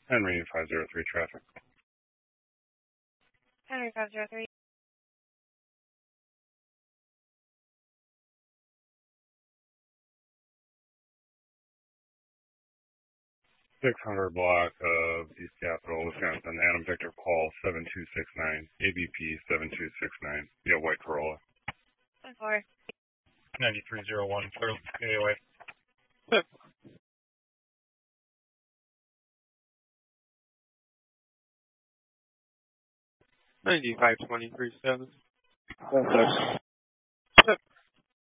Henry 503 traffic. Henry 503. 600 block of East Capitol, Wisconsin. Adam Victor call 7269, ABP 7269. Yeah, white Corolla. 10-4. 9301, clear, anyway. 9523-7.